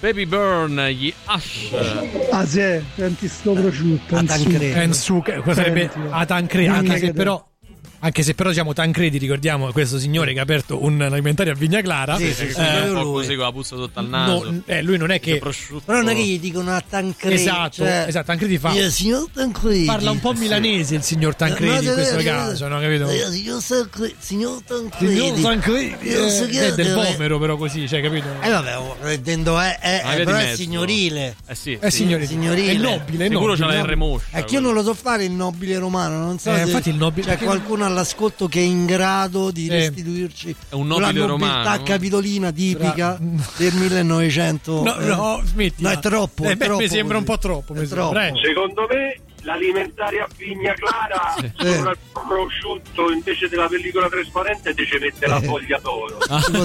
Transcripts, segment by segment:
Baby Burn, gli Ash. Ah sì, senti sto prosciutto. Cosa sarebbe a Tancredi? Anche se però diciamo Tancredi, ricordiamo questo signore che ha aperto un alimentare a Vigna Clara. Sì, un po' così con la puzza sotto al naso. Lui non è che però non è che gli dicono a Tancredi. Esatto, Tancredi fa. Signor Tancredi. Parla un po' milanese il signor Tancredi in questo caso, no, capito? Signor Tancredi. È del Vomero, però così, cioè, capito? Vabbè, però è signorile. Sì, è signorile. È nobile. Sicuro c'ha la R moscia. È che io non lo so fare il nobile romano, non so. Infatti il nobile. C'è qualcuno all'ascolto che è in grado di restituirci un nobile la nobiltà romano capitolina tipica del 1900. No, smetti. No, è troppo. Mi sembra un po' troppo. Secondo me l'alimentare a Vigna Clara sopra il prosciutto invece della pellicola trasparente ci mette la foglia d'oro.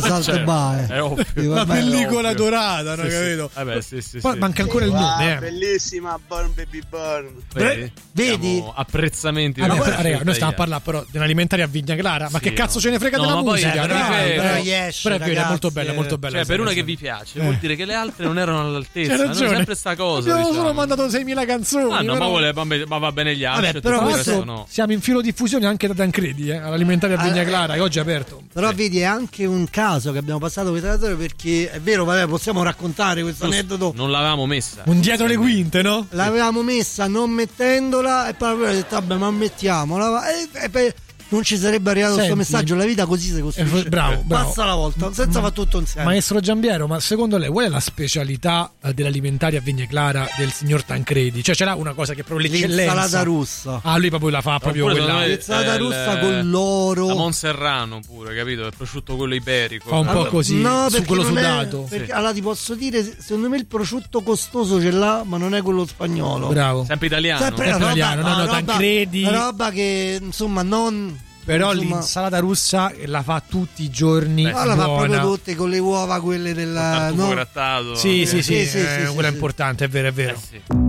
È ovvio. La pellicola dorata, no, capito? Poi manca ancora il nome. Bellissima Burn Baby Burn. Vedi? Apprezzamenti. Raga, noi stiamo a parlare però di un alimentare a Vigna Clara, ma che cazzo ce ne frega della musica? Però è vero, è molto bella, molto bella. Cioè, per una che vi piace, vuol dire che le altre non erano all'altezza. C'è ragione. Sempre sta cosa. Abbiamo solo mandato 6.000 canzoni. Ma va bene gli altri. Però siamo in filo diffusione anche da Tancredi, all'alimentare a Vigna Clara, che oggi è aperto. Però vedi, è anche un caso che abbiamo passato per la perché è vero, possiamo raccontare questo aneddoto. Non l'avevamo messa. Un dietro le quinte, no? L'avevamo messa non mettendola e poi abbiamo detto vabbè, ma mettiamola. Non ci sarebbe arrivato questo messaggio. La vita così si costruisce. Bravo. Passa la volta, senza fare tutto insieme. Maestro Giambiero, ma secondo lei qual è la specialità dell'alimentare a Vigna Clara del signor Tancredi? Cioè, ce l'ha una cosa che è proprio l'eccellenza? L'insalata russa. Lui proprio la fa proprio quella. L'insalata russa con l'oro. La Monserrano pure, capito? Il prosciutto quello iberico. Fa un po' così, su quello sudato. Perché allora ti posso dire, secondo me il prosciutto costoso ce l'ha, ma non è quello spagnolo. Bravo. Sempre italiano. Sempre italiano, no, Tancredi. Roba che insomma non. Però l'insalata russa la fa tutti i giorni. La fa proprio tutte con le uova, quelle del grattato. Sì, quella è importante, è vero.